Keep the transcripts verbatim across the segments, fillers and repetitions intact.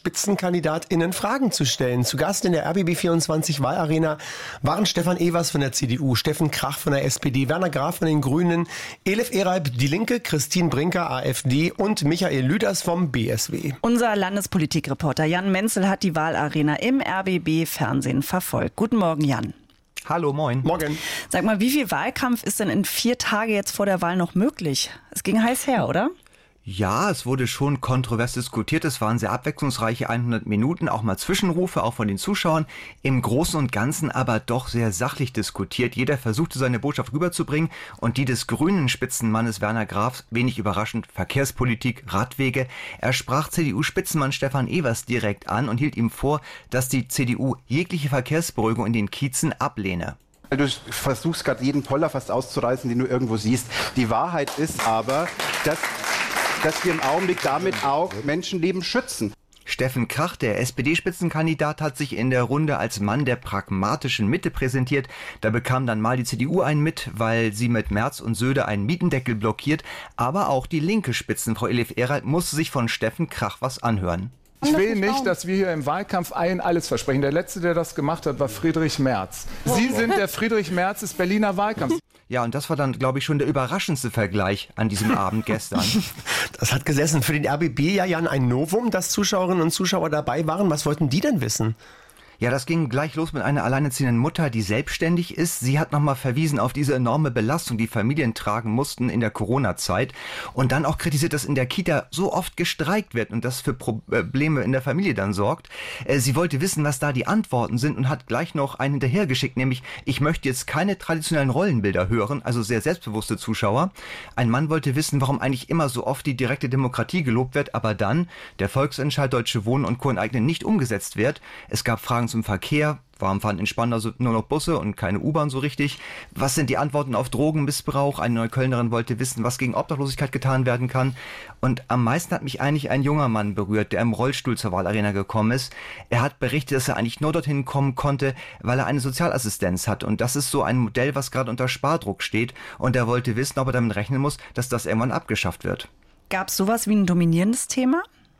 SpitzenkandidatInnen Fragen zu stellen. Zu Gast in der R B B vierundzwanzig Wahlarena waren Stefan Evers von der C D U, Steffen Krach von der S P D, Werner Graf von den Grünen, Elif Ereib, Die Linke, Christine Brinker, AfD und Michael Lüders vom B S W. Unser Landespolitikreporter Jan Menzel hat die Wahlarena im R B B-Fernsehen verfolgt. Guten Morgen, Jan. Hallo, moin. Morgen. Sag mal, wie viel Wahlkampf ist denn in vier Tage jetzt vor der Wahl noch möglich? Es ging heiß her, oder? Ja, es wurde schon kontrovers diskutiert. Es waren sehr abwechslungsreiche hundert Minuten, auch mal Zwischenrufe, auch von den Zuschauern. Im Großen und Ganzen aber doch sehr sachlich diskutiert. Jeder versuchte seine Botschaft rüberzubringen und die des grünen Spitzenmannes Werner Graf, wenig überraschend, Verkehrspolitik, Radwege. Er sprach C D U-Spitzenmann Stefan Evers direkt an und hielt ihm vor, dass die C D U jegliche Verkehrsberuhigung in den Kiezen ablehne. Du versuchst gerade jeden Poller fast auszureißen, den du irgendwo siehst. Die Wahrheit ist aber, dass... dass wir im Augenblick damit auch Menschenleben schützen. Steffen Krach, der S P D-Spitzenkandidat, hat sich in der Runde als Mann der pragmatischen Mitte präsentiert. Da bekam dann mal die C D U einen mit, weil sie mit Merz und Söder einen Mietendeckel blockiert. Aber auch die linke Spitzenfrau Elif Ereib musste sich von Steffen Krach was anhören. Ich will nicht, dass wir hier im Wahlkampf allen alles versprechen. Der Letzte, der das gemacht hat, war Friedrich Merz. Sie sind der Friedrich Merz des Berliner Wahlkampfs. Ja, und das war dann, glaube ich, schon der überraschendste Vergleich an diesem Abend gestern. Das hat gesessen. Für den R B B ja, Jan, ein Novum, dass Zuschauerinnen und Zuschauer dabei waren. Was wollten die denn wissen? Ja, das ging gleich los mit einer alleinerziehenden Mutter, die selbstständig ist. Sie hat nochmal verwiesen auf diese enorme Belastung, die Familien tragen mussten in der Corona-Zeit. Und dann auch kritisiert, dass in der Kita so oft gestreikt wird und das für Probleme in der Familie dann sorgt. Sie wollte wissen, was da die Antworten sind und hat gleich noch einen hinterhergeschickt, nämlich, ich möchte jetzt keine traditionellen Rollenbilder hören, also sehr selbstbewusste Zuschauer. Ein Mann wollte wissen, warum eigentlich immer so oft die direkte Demokratie gelobt wird, aber dann der Volksentscheid Deutsche Wohnen und Co. enteignen nicht umgesetzt wird. Es gab Fragen zum Verkehr. Warum fahren in Spandau nur noch Busse und keine U-Bahn so richtig? Was sind die Antworten auf Drogenmissbrauch? Eine Neuköllnerin wollte wissen, was gegen Obdachlosigkeit getan werden kann. Und am meisten hat mich eigentlich ein junger Mann berührt, der im Rollstuhl zur Wahlarena gekommen ist. Er hat berichtet, dass er eigentlich nur dorthin kommen konnte, weil er eine Sozialassistenz hat. Und das ist so ein Modell, was gerade unter Spardruck steht. Und er wollte wissen, ob er damit rechnen muss, dass das irgendwann abgeschafft wird. Gab es sowas wie ein dominierendes Thema?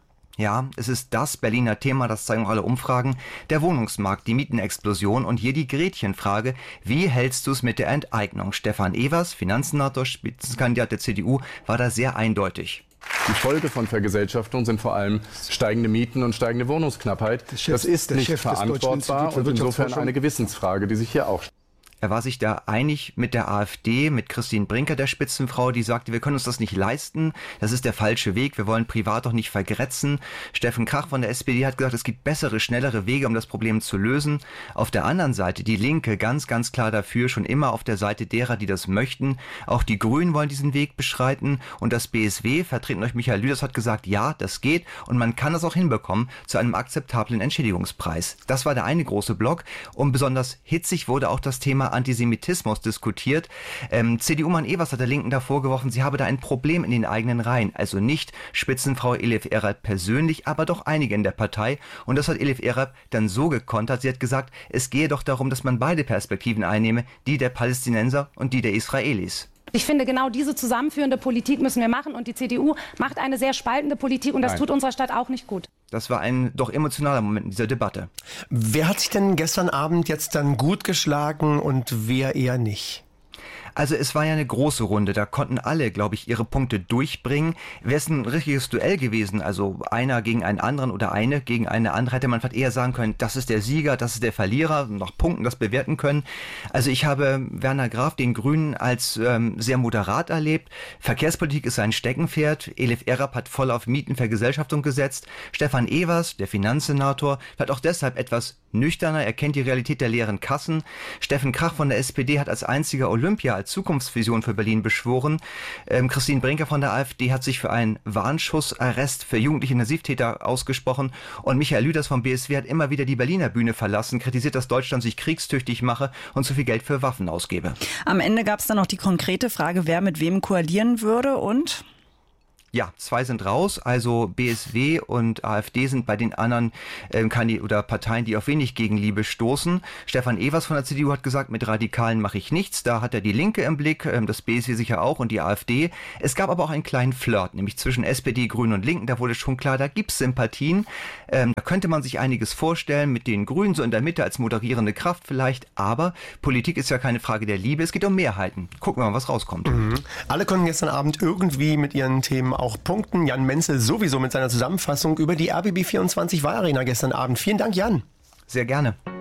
Ja, es ist das Berliner Thema, das zeigen auch alle Umfragen, der Wohnungsmarkt, die Mietenexplosion und hier die Gretchenfrage, wie hältst du es mit der Enteignung? Stefan Evers, Finanzsenator, Spitzenkandidat der C D U, war da sehr eindeutig. Die Folge von Vergesellschaftung sind vor allem steigende Mieten und steigende Wohnungsknappheit. Chef, das ist nicht verantwortbar und insofern eine Gewissensfrage, die sich hier auch stellt. Er war sich da einig mit der AfD, mit Christine Brinker, der Spitzenfrau, die sagte, wir können uns das nicht leisten, das ist der falsche Weg, wir wollen privat doch nicht vergrätzen. Steffen Krach von der S P D hat gesagt, es gibt bessere, schnellere Wege, um das Problem zu lösen. Auf der anderen Seite die Linke ganz, ganz klar dafür, schon immer auf der Seite derer, die das möchten. Auch die Grünen wollen diesen Weg beschreiten und das B S W, vertreten durch Michael Lüders, hat gesagt, ja, das geht und man kann das auch hinbekommen zu einem akzeptablen Entschädigungspreis. Das war der eine große Block und besonders hitzig wurde auch das Thema Antisemitismus diskutiert. Ähm, C D U-Mann Evers hat der Linken da vorgeworfen, sie habe da ein Problem in den eigenen Reihen. Also nicht Spitzenfrau Elif Ereib persönlich, aber doch einige in der Partei. Und das hat Elif Ereib dann so gekontert. Sie hat gesagt, es gehe doch darum, dass man beide Perspektiven einnehme, die der Palästinenser und die der Israelis. Ich finde, genau diese zusammenführende Politik müssen wir machen und die C D U macht eine sehr spaltende Politik und das Nein. tut unserer Stadt auch nicht gut. Das war ein doch emotionaler Moment in dieser Debatte. Wer hat sich denn gestern Abend jetzt dann gut geschlagen und wer eher nicht? Also es war ja eine große Runde, da konnten alle, glaube ich, ihre Punkte durchbringen. Wäre es ein richtiges Duell gewesen, also einer gegen einen anderen oder eine gegen eine andere, hätte man vielleicht eher sagen können, das ist der Sieger, das ist der Verlierer, nach Punkten das bewerten können. Also ich habe Werner Graf, den Grünen, als ähm, sehr moderat erlebt. Verkehrspolitik ist sein Steckenpferd. Elif Ereib hat voll auf Mietenvergesellschaftung gesetzt. Stefan Evers, der Finanzsenator, hat auch deshalb etwas nüchterner, er kennt die Realität der leeren Kassen. Steffen Krach von der S P D hat als einziger Olympia als Zukunftsvision für Berlin beschworen. Ähm, Christine Brinker von der AfD hat sich für einen Warnschussarrest für jugendliche Intensivtäter ausgesprochen und Michael Lüders vom B S W hat immer wieder die Berliner Bühne verlassen, kritisiert, dass Deutschland sich kriegstüchtig mache und zu viel Geld für Waffen ausgebe. Am Ende gab es dann noch die konkrete Frage, wer mit wem koalieren würde und... Ja, zwei sind raus, also B S W und AfD sind bei den anderen ähm, Kandi- oder Parteien, die auf wenig Gegenliebe stoßen. Stefan Evers von der C D U hat gesagt, mit Radikalen mache ich nichts. Da hat er die Linke im Blick, ähm, das B S W sicher auch und die AfD. Es gab aber auch einen kleinen Flirt, nämlich zwischen S P D, Grünen und Linken. Da wurde schon klar, da gibt's Sympathien. Ähm, da könnte man sich einiges vorstellen, mit den Grünen so in der Mitte als moderierende Kraft vielleicht. Aber Politik ist ja keine Frage der Liebe, es geht um Mehrheiten. Gucken wir mal, was rauskommt. Mhm. Alle konnten gestern Abend irgendwie mit ihren Themen auch punkten. Jan Menzel sowieso mit seiner Zusammenfassung über die R B B vierundzwanzig Wahlarena gestern Abend. Vielen Dank, Jan. Sehr gerne.